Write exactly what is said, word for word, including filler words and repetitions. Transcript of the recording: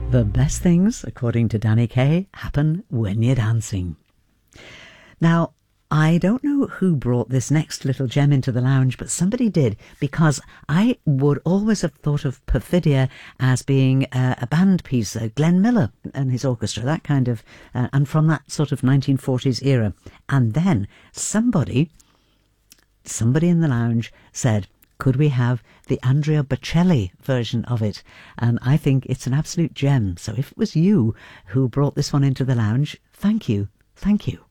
The best things, according to Danny Kaye, happen when you're dancing. Now, I don't know who brought this next little gem into the lounge, but somebody did, because I would always have thought of Perfidia as being uh, a band piece, uh, Glenn Miller and his orchestra, that kind of, uh, and from that sort of nineteen forties era. And then somebody, somebody in the lounge said, could we have the Andrea Bocelli version of it? And I think it's an absolute gem. So if it was you who brought this one into the lounge, thank you, thank you.